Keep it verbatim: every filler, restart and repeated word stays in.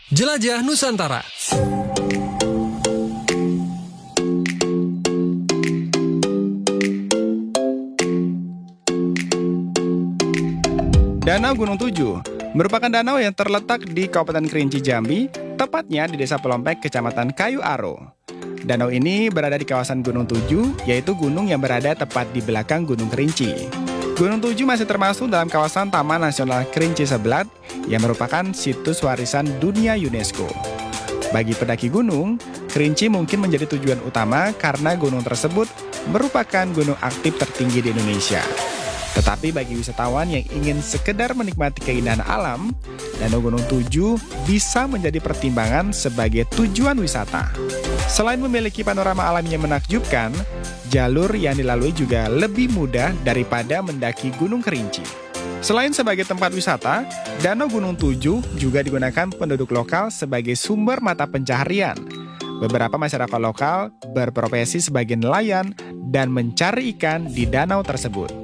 Jelajah Nusantara. Danau Gunung Tujuh merupakan danau yang terletak di Kabupaten Kerinci, Jambi, tepatnya di Desa Pelompek, Kecamatan Kayu Aro. Danau ini berada di kawasan Gunung Tujuh, yaitu gunung yang berada tepat di belakang Gunung Kerinci. Gunung Tujuh masih termasuk dalam kawasan Taman Nasional Kerinci Seblat yang merupakan situs warisan dunia UNESCO. Bagi pendaki gunung, Kerinci mungkin menjadi tujuan utama karena gunung tersebut merupakan gunung aktif tertinggi di Indonesia. Tetapi bagi wisatawan yang ingin sekedar menikmati keindahan alam, Danau Gunung Tujuh bisa menjadi pertimbangan sebagai tujuan wisata. Selain memiliki panorama alam yang menakjubkan, jalur yang dilalui juga lebih mudah daripada mendaki Gunung Kerinci. Selain sebagai tempat wisata, Danau Gunung Tujuh juga digunakan penduduk lokal sebagai sumber mata pencaharian. Beberapa masyarakat lokal berprofesi sebagai nelayan dan mencari ikan di danau tersebut.